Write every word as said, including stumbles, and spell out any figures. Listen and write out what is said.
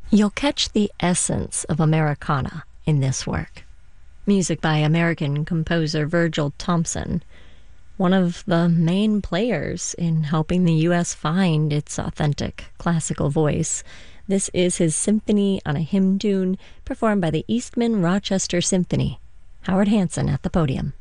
You'll catch the essence of Americana in this work. Music by American composer Virgil Thompson, one of the main players in helping the U S find its authentic classical voice. This is his Symphony on a Hymn Tune, performed by the Eastman Rochester Symphony. Howard Hanson at the podium.